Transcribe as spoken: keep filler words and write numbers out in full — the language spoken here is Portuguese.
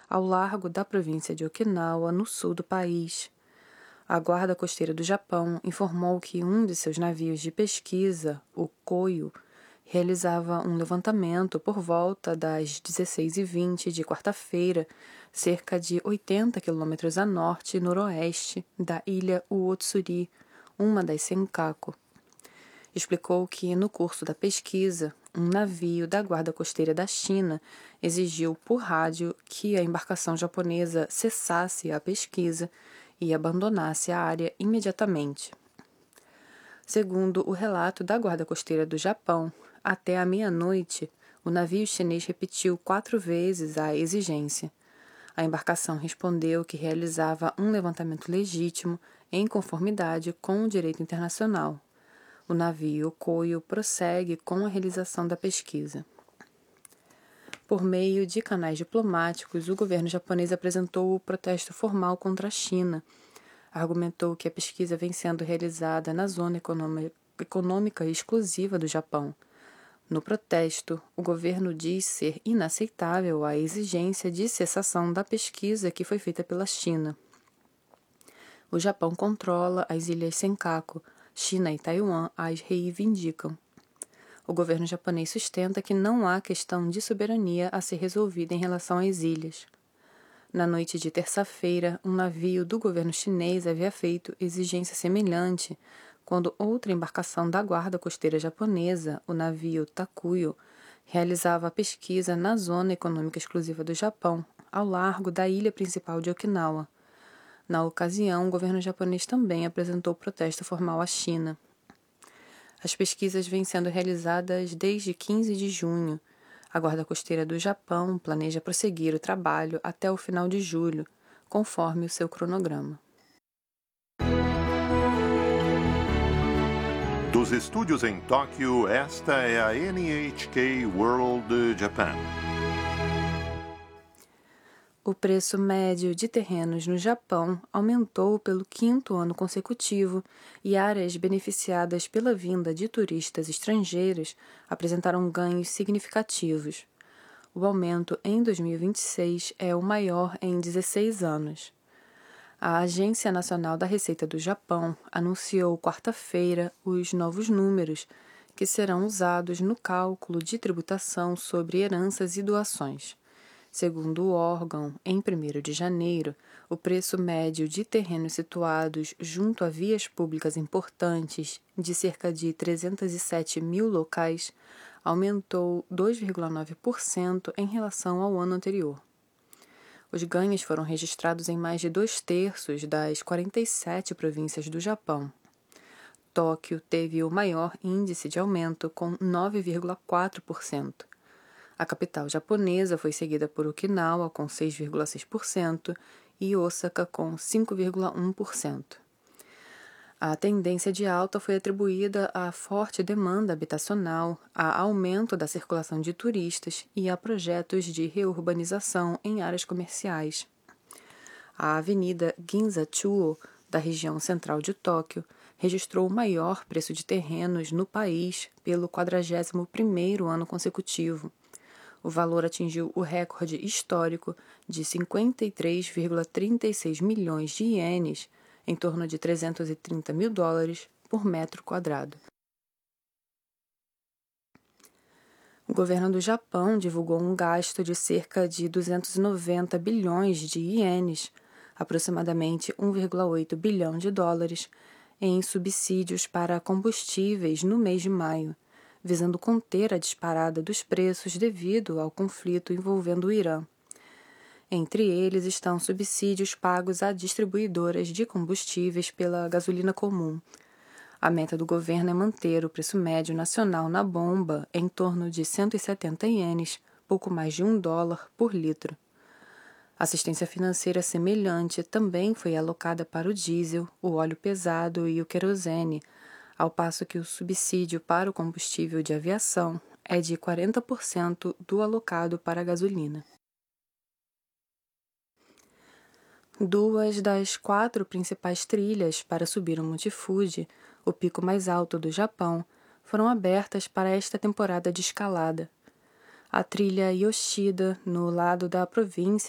ao largo da província de Okinawa, no sul do país. A Guarda Costeira do Japão informou que um de seus navios de pesquisa, o Koyo, realizava um levantamento por volta das dezesseis e vinte de quarta-feira, cerca de oitenta quilômetros a norte e noroeste da ilha Uotsuri, uma das Senkaku. Explicou que, no curso da pesquisa, um navio da Guarda Costeira da China exigiu por rádio que a embarcação japonesa cessasse a pesquisa e abandonasse a área imediatamente. Segundo o relato da Guarda Costeira do Japão, até a meia-noite, o navio chinês repetiu quatro vezes a exigência. A embarcação respondeu que realizava um levantamento legítimo em conformidade com o direito internacional. O navio Koyo prossegue com a realização da pesquisa. Por meio de canais diplomáticos, o governo japonês apresentou o protesto formal contra a China. Argumentou que a pesquisa vem sendo realizada na zona econômica exclusiva do Japão. No protesto, o governo diz ser inaceitável a exigência de cessação da pesquisa que foi feita pela China. O Japão controla as ilhas Senkaku. China e Taiwan as reivindicam. O governo japonês sustenta que não há questão de soberania a ser resolvida em relação às ilhas. Na noite de terça-feira, um navio do governo chinês havia feito exigência semelhante quando outra embarcação da Guarda Costeira japonesa, o navio Takuyo, realizava a pesquisa na zona econômica exclusiva do Japão, ao largo da ilha principal de Okinawa. Na ocasião, o governo japonês também apresentou protesto formal à China. As pesquisas vêm sendo realizadas desde quinze de junho. A Guarda Costeira do Japão planeja prosseguir o trabalho até o final de julho, conforme o seu cronograma. Dos estúdios em Tóquio, esta é a N H K World Japan. O preço médio de terrenos no Japão aumentou pelo quinto ano consecutivo e áreas beneficiadas pela vinda de turistas estrangeiros apresentaram ganhos significativos. O aumento em dois mil e vinte e seis é o maior em dezesseis anos. A Agência Nacional da Receita do Japão anunciou quarta-feira os novos números que serão usados no cálculo de tributação sobre heranças e doações. Segundo o órgão, em primeiro de janeiro, o preço médio de terrenos situados junto a vias públicas importantes, de cerca de trezentos e sete mil locais, aumentou dois vírgula nove por cento em relação ao ano anterior. Os ganhos foram registrados em mais de dois terços das quarenta e sete províncias do Japão. Tóquio teve o maior índice de aumento, com nove vírgula quatro por cento. A capital japonesa foi seguida por Okinawa, com seis vírgula seis por cento, e Osaka, com cinco vírgula um por cento. A tendência de alta foi atribuída à forte demanda habitacional, a aumento da circulação de turistas e a projetos de reurbanização em áreas comerciais. A avenida Ginza-Chuo, da região central de Tóquio, registrou o maior preço de terrenos no país pelo quadragésimo primeiro ano consecutivo. O valor atingiu o recorde histórico de cinquenta e três vírgula trinta e seis milhões de ienes, em torno de trezentos e trinta mil dólares por metro quadrado. O governo do Japão divulgou um gasto de cerca de duzentos e noventa bilhões de ienes, aproximadamente um vírgula oito bilhão de dólares, em subsídios para combustíveis no mês de maio, visando conter a disparada dos preços devido ao conflito envolvendo o Irã. Entre eles estão subsídios pagos a distribuidoras de combustíveis pela gasolina comum. A meta do governo é manter o preço médio nacional na bomba em torno de cento e setenta ienes, pouco mais de um dólar por litro. Assistência financeira semelhante também foi alocada para o diesel, o óleo pesado e o querosene, ao passo que o subsídio para o combustível de aviação é de quarenta por cento do alocado para a gasolina. Duas das quatro principais trilhas para subir o Monte Fuji, o pico mais alto do Japão, foram abertas para esta temporada de escalada. A trilha Yoshida, no lado da província